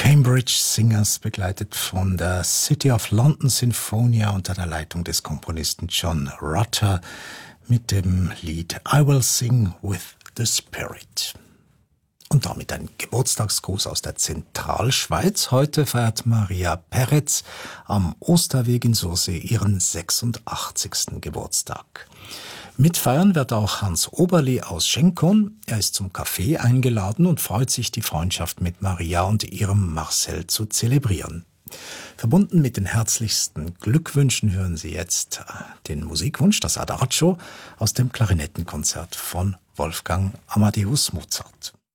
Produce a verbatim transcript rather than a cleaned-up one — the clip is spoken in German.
Cambridge Singers, begleitet von der City of London Sinfonia unter der Leitung des Komponisten John Rutter mit dem Lied I Will Sing with the Spirit. Und damit ein Geburtstagsgruß aus der Zentralschweiz. Heute feiert Maria Peretz am Osterweg in Sursee ihren sechsundachtzigsten Geburtstag. Mitfeiern wird auch Hans Oberli aus Schenkon. Er ist zum Kaffee eingeladen und freut sich, die Freundschaft mit Maria und ihrem Marcel zu zelebrieren. Verbunden mit den herzlichsten Glückwünschen hören Sie jetzt den Musikwunsch, das Adagio, aus dem Klarinettenkonzert von Wolfgang Amadeus Mozart.